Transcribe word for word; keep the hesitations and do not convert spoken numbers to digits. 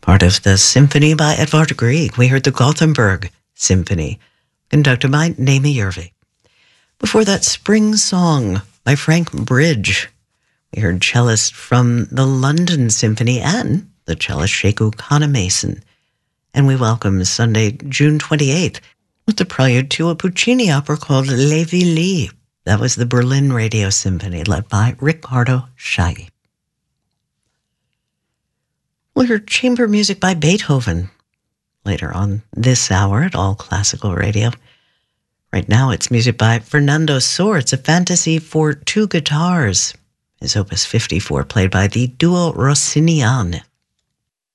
Part of the symphony by Edvard Grieg, we heard the Gothenburg Symphony, conducted by Naomi Järvi. Before that, Spring Song by Frank Bridge. We heard cellist from the London Symphony and the cellist Sheku Kannamason. And we welcome Sunday, June twenty-eighth, with the prelude to a Puccini opera called Les Villes. That was the Berlin Radio Symphony, led by Riccardo Chailly. We heard chamber music by Beethoven later on this hour at All Classical Radio. Right now, it's music by Fernando Sor. It's a fantasy for two guitars. His opus fifty-four, played by the Duo Rossinian.